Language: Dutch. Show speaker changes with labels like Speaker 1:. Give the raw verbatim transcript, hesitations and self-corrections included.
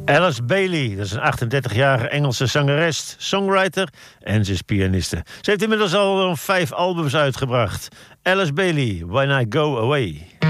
Speaker 1: Alice Bailey, dat is een achtendertigjarige Engelse zangeres, songwriter en ze is pianiste. Ze heeft inmiddels al vijf albums uitgebracht. Alice Bailey, When I Go Away.